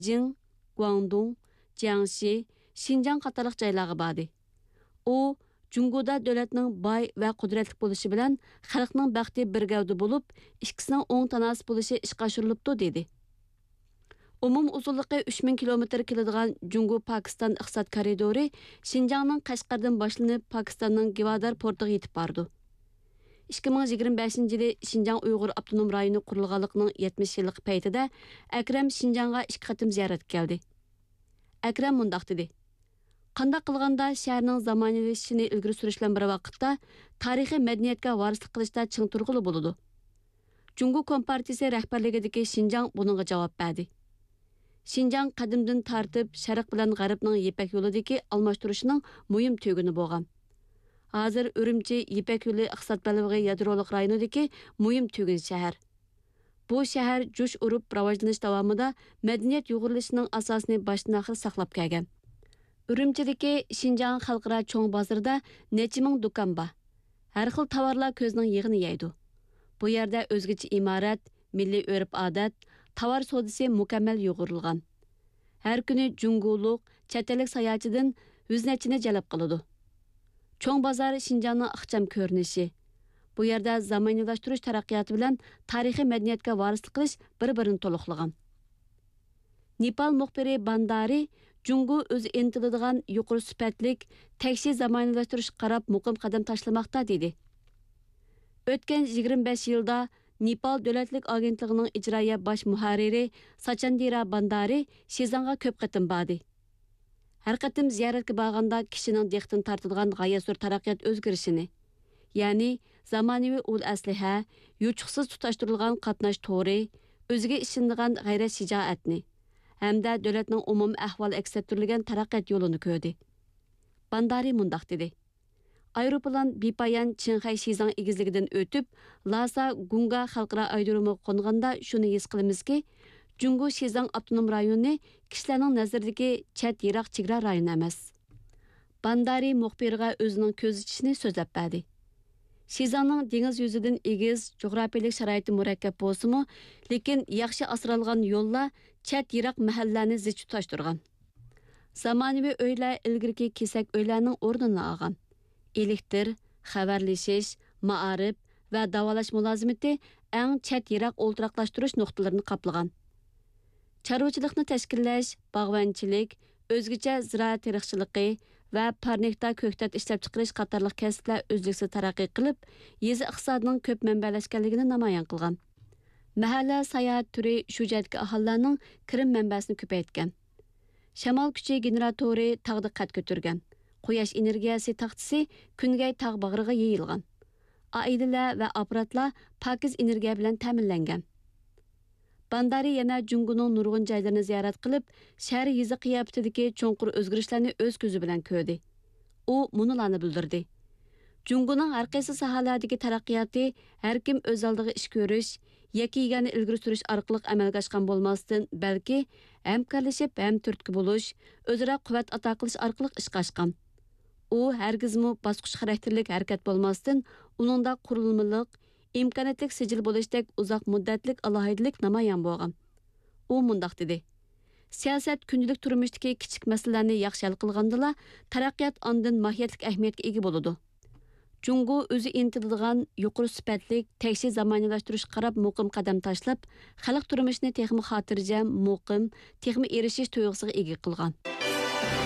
Jing, Guangdong, Jiangxi, Xinjiang qatarlıq joylarga bordi. U Jungoda dövlətinin boy və qudretli bo'lishi bilan xalqning baxti bir gavda bo'lib, ikkisining o'ng tanasi bo'lishi ishga oshirilibdi dedi. Umum uzunluğu 3000 kilometr keladigan Jungo-Pakistan iqtisod koridori Xinjiangning Qashqardan boshlanib Pakistanning Gwadar portiga yetib bordi. 2025 yili Xinjiang Uyg'ur avtonom rayoni qurilganligining 70 yillik paytida Akram Xinjiangga 2 qatim ziyorat keldi. Akram mundaq dedi: Qandaq qilganda shaharning zamonaviylashishini ilgari surishlan bir vaqtda tarixiy madaniyatga varislik qilishda ching turg'uli bo'ladi. Jungo Kompartiyasi rahbarligidagi Xinjiang buningga javob berdi. Xinjiang qadimdan tartib sharq bilan g'arbning Ipak yo'lidagi almashtirishining muhim tuguni bo'lgan. Hozir Urumchi Ipak yo'li iqtisod balog'i yadrolik rayonidagi muhim tugun shahar. Bu shahar jo'sh urib rivojlanish davomida madaniyat yo'g'irilishining asosini boshdan oxir saqlab kelgan. Urumchidagi Xinjiang xalqaro cho'ng bozorida necha ming do'kon bor. Har xil tovarlar ko'zning yig'ini yeydi. Bu yerda o'zgacha imorat, milliy urf-odat, tovar savdosi mukammal yo'g'irilgan. Har kuni junguluq, chet ellik sayohatchidan yuznachini jalb qiladi. Cho'ng bozor Xinjiangning ixcham ko'rinishi. Bu yerda zamoniylashtirish taraqqiyoti bilan tarixiy madaniyatga varislik qilish bir-birini to'liqlagan. Nepal muxbiri Bandari Jungo o'zi intiladigan yuqori sifatlik tekshi zamoniylashtirish qarab muqim qadam tashlamoqda dedi. O'tgan 25 yilda Nepal davlatlik agentligining ijroiya bosh muharriri Sachandira Bandari Shizangga ko'p qatim bordi. Har qatim ziyoratga borganda kishining diqqatini tortadigan g'oyat zo'r taraqqiyot o'zgarishini, ya'ni zamonaviy ul asliha, yuchuqsiz tutashtirilgan qatnash to'ri, o'ziga ishonadigan g'ayrat shijoatni hamda davlatning umum ahvol aks ettirilgan taraqqiyot yo'lini ko'rdi. Bandari mundaq dedi: Aeroplan bepayon Qinghai Shizang egizligidan o'tib, Lhasa Gunga xalqaro aerodromiga qo'nganda shuni his qilamizki, Jungo Shizang avtonom rayoni kishilarning nazaridagi chet yiroq chegara rayoni emas. Bandari muxbirga o'zining ko'z ichishini so'zlab berdi. Shizangning dengiz yuzidan egiz, jo'grafiyalik sharoiti murakkab bo'lsa-mu, lekin yaxshi asralgan yo'llar chet yiroq mahallalarni zich tutashtirgan. Zamonaviy uylar ilgirki kesak uylarning o'rnini olgan. Elektr, xabarlashish, ma'arif va davolash mulozimati eng chet yiroq o'ltiraqlashtirish nuqtalarini qoplagan. Chorvachilikni tashkillash, bog'bonchilik, o'zgacha ziroat tariqchiligi va parnikda ko'ktat ishlab chiqarish qatorliq kasblar o'zliksiz taraqqiy qilib, yezi iqtisodining ko'p manbalashganligini namoyon qilgan. Mahalla sayohat turi shu jihatga aholilarning kirim manbasini ko'paytgan. Shamol kuchi generatori tog'da qad ko'targan. Quyosh energiyasi taxtisi kungay tog' bag'riga yeyilgan. Oilalar va apparatlar pokiz energiya bilan ta'minlangan. Bandari yana Jungoning nurg'un joylarini ziyorat qilib, shahar yezi qiyofatidagi cho'nqur o'zgarishlarni o'z ko'zi bilan ko'rdi. U munolarni bildirdi. Jungoning har qaysi sohalardagi taraqqiyoti har kim o'z oldiga ish ko'rish, yakigani ilgari surish orqali amalga oshgan bo'lmasdan, balki hamkorlashib, ham turtki bo'lish, o'zaro quvvat ato qilish orqali ishga oshgan. U hargizmi bosqich xarakterlik harakat bo'lmasdan, uningda qurilmaliq, imkoniyatlik sijil bo'lishdek uzoq muddatlik alohidalik namoyon bo'lgan. U mundaq dedi: Siyosat kundalik turmushdagi kichik masalalarni yaxshi hal qilgandila, taraqqiyot ondan mohiyatlik ahamiyatga ega bo'ladi. Jungo o'zi intiladigan yuqori sifatlik tekshi zamoniylashtirish qarab muqim qadam tashlab, xalq turmushini texmi xotirjam, muqim, texmi erishish tuyg'usiga ega qilgan.